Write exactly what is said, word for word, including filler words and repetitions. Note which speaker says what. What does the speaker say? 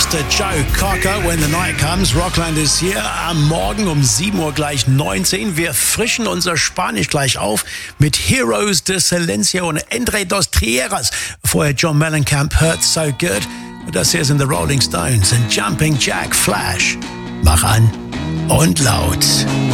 Speaker 1: Mister Joe Cocker, When the Night Comes. Rockland ist hier am Morgen um sieben Uhr gleich neunzehn. Wir frischen unser Spanisch gleich auf mit Heroes de Silencio und Entre dos Tierras. Vorher John Mellencamp, Hurt So Good. Und das hier sind The Rolling Stones und Jumping Jack Flash. Mach an und laut.